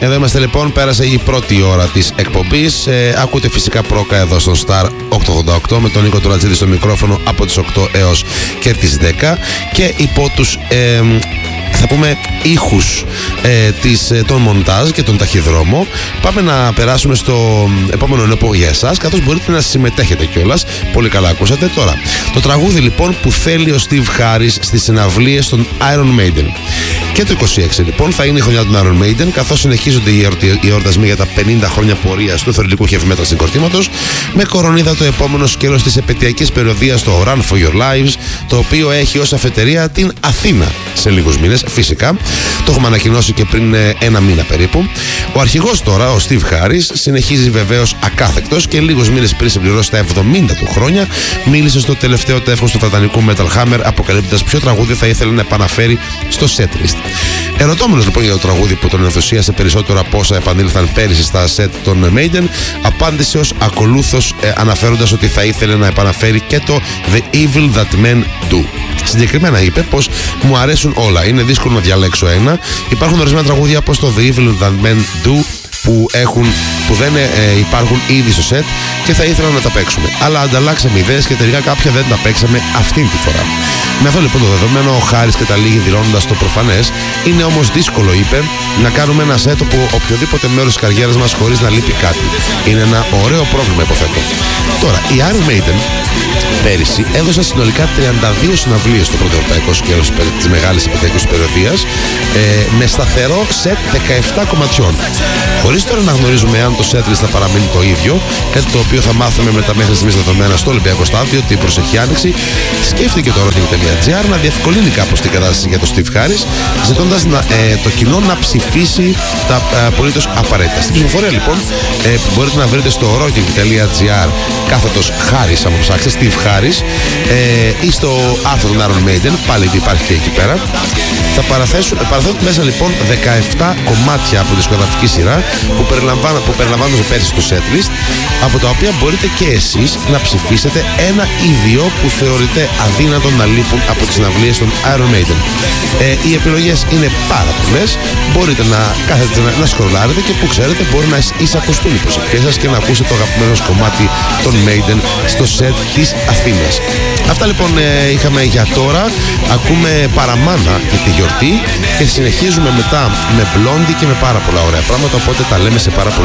Εδώ είμαστε λοιπόν, πέρασε η πρώτη ώρα της εκπομπής. Ακούτε φυσικά πρόκα εδώ στον Star 888 με τον Νίκο Τουρατζίδη στο μικρόφωνο από τις 8 έως και τις 10 και υπό τους θα πούμε ήχους των μοντάζ και τον ταχυδρόμο. Πάμε να περάσουμε στο επόμενο νέο για εσάς, καθώς μπορείτε να συμμετέχετε κιόλας. Πολύ καλά ακούσατε. Τώρα, το τραγούδι λοιπόν που θέλει ο Steve Harris στις συναυλίες των Iron Maiden. Και το 26 λοιπόν θα είναι η χρονιά των Iron Maiden, καθώς συνεχίζονται οι εορτασμοί για τα 50 χρόνια πορείας του θρυλικού heavy metal συγκροτήματος, με κορονίδα το επόμενο σκέλος της επαιτειακής περιοδίας, το Run for Your Lives, το οποίο έχει ως αφετηρία την Αθήνα σε λίγους μήνες. Φυσικά, το έχουμε ανακοινώσει και πριν ένα μήνα περίπου. Ο αρχηγός τώρα, ο Steve Harris, συνεχίζει βεβαίως ακάθεκτος και λίγους μήνες πριν συμπληρώσει τα 70 του χρόνια, μίλησε στο τελευταίο τεύχος του βρετανικού Metal Hammer, αποκαλύπτοντας ποιο τραγούδι θα ήθελε να επαναφέρει στο setlist. Ερωτώμενος λοιπόν για το τραγούδι που τον ενθουσίασε περισσότερο από όσα επανήλθαν πέρυσι στα set των Maiden, απάντησε ως ακολούθως, αναφέροντας ότι θα ήθελε να επαναφέρει και το The Evil That Men Do. Συγκεκριμένα είπε πως μου αρέσουν όλα, είναι δύσκολο να διαλέξω ένα. Υπάρχουν ορισμένα τραγούδια όπως το The Evil That Men Do που δεν υπάρχουν ήδη στο σετ και θα ήθελα να τα παίξουμε. Αλλά ανταλλάξαμε ιδέες και τελικά κάποια δεν τα παίξαμε αυτήν τη φορά. Με αυτό λοιπόν το δεδομένο, ο Χάρης καταλήγει δηλώνοντας το προφανές. Είναι όμως δύσκολο, είπε, να κάνουμε ένα σετ από οποιοδήποτε μέρος της καριέρας μας χωρίς να λείπει κάτι. Είναι ένα ωραίο πρόβλημα, υποθέτω. Τώρα, οι Iron Maiden πέρυσι έδωσαν συνολικά 32 συναυλίες στο πρώτο ευρωπαϊκό σκέλος της μεγάλης επαιτειακής περιοδίας, με σταθερό σετ 17 κομματιών. Χωρίς τώρα να γνωρίζουμε αν το setlist θα παραμείνει το ίδιο, κάτι το οποίο θα μάθουμε με τα μέχρι στιγμής δεδομένα στο Ολυμπιακό Στάδιο την προσεχή άνοιξη, σκέφτηκε το Rocking.gr να διευκολύνει κάπως την κατάσταση για το Steve Harris, ζητώντας το κοινό να ψηφίσει τα απολύτως απαραίτητα. Στην ψηφοφορία λοιπόν που μπορείτε να βρείτε στο Rocking.gr κάθετος Harris, αν ψάξετε Steve Harris, ή στο άρθρο των Iron Maiden, πάλι υπάρχει και εκεί πέρα, θα παραθέτουν μέσα λοιπόν 17 κομμάτια από τη δισκογραφική σειρά που περιλαμβάνονται πέρσι στο setlist, από τα οποία μπορείτε και εσείς να ψηφίσετε ένα ή δύο που θεωρείτε αδύνατο να λείπουν από τις συναυλίες των Iron Maiden. Οι επιλογές είναι πάρα πολλές. Μπορείτε να κάθετε να σκρολάρετε και που ξέρετε μπορεί να εισακουστούν οι προσευχές σας και να ακούσετε το αγαπημένο κομμάτι των Maiden στο set της Αθήνας. Αυτά λοιπόν είχαμε για τώρα. Ακούμε Παραμάνα για τη γιορτή και συνεχίζουμε μετά με Blondie και με πάρα πολλά ωραία πράγματα, οπότε τα λέμε σε πάρα πολύ